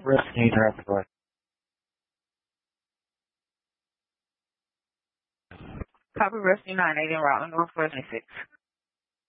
Rescue Rapid. Copy rescue 980 in Rockland, Northwest 26.